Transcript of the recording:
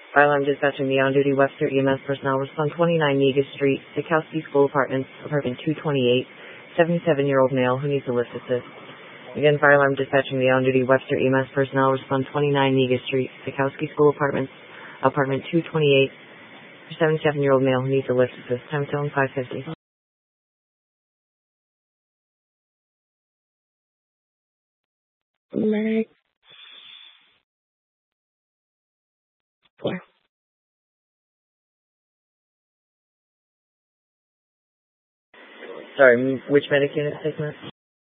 While I'm dispatching the on-duty Webster EMS personnel, respond 29 Negus Street, Sikowski School Apartments, apartment 228, 77-year-old male who needs a lift assist. Again, fire alarm dispatching the on-duty Webster EMS personnel, respond 29 Negus Street, Sikowski School Apartments, apartment 228, 77-year-old male who needs a lift assist. Time zone 550. Right. Yeah. Sorry, which medic unit segment?